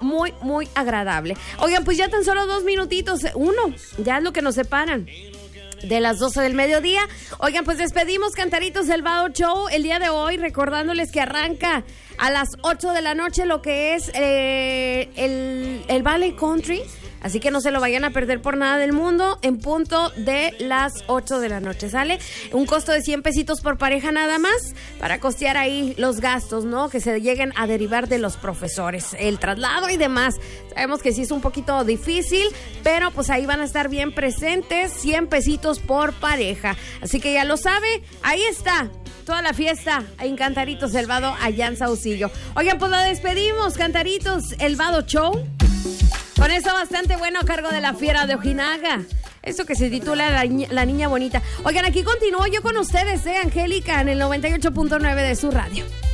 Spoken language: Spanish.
muy, muy agradable. Oigan, pues ya tan solo 2 minutitos, ya es lo que nos separan de las 12 del mediodía. Oigan, pues despedimos Cantaritos del Vado Show el día de hoy, recordándoles que arranca a las 8 de la noche lo que es el Valley Country. Así que no se lo vayan a perder por nada del mundo, en punto de las 8 de la noche, ¿sale? Un costo de 100 pesitos por pareja nada más, para costear ahí los gastos, ¿no? Que se lleguen a derivar de los profesores, el traslado y demás. Sabemos que sí es un poquito difícil, pero pues ahí van a estar bien presentes, 100 pesitos por pareja. Así que ya lo sabe, ahí está toda la fiesta en Cantaritos del Vado allá en Saucillo. Oigan, pues lo despedimos, Cantaritos el Vado Show. Con eso bastante bueno a cargo de la Fiera de Ojinaga. Eso que se titula La Niña Bonita. Oigan, aquí continúo yo con ustedes, Angélica, en el 98.9 de su radio.